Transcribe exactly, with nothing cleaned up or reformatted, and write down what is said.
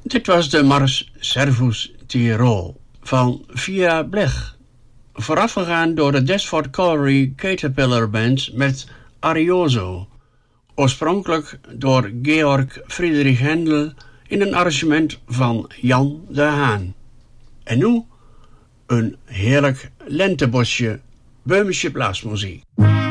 Dit was de Mars Servus Tirol van Via Blech, voorafgegaan door de Desford Colliery Caterpillar Band met Arioso, oorspronkelijk door Georg Friedrich Händel in een arrangement van Jan de Haan. En nu een heerlijk lentebosje Böhmische blaasmuziek.